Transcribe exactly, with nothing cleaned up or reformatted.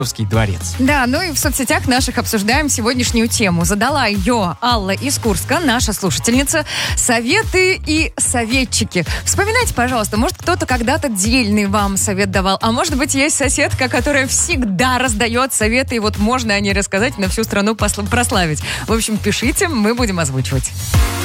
Русский дворец. Да, ну и в соцсетях наших обсуждаем сегодняшнюю тему. Задала ее Алла из Курска, наша слушательница. Советы и советчики. Вспоминайте, пожалуйста, может, кто-то когда-то дельный вам совет давал, а может быть, есть соседка, которая всегда раздает советы, и вот можно о ней рассказать, на всю страну посл- прославить. В общем, пишите, мы будем озвучивать.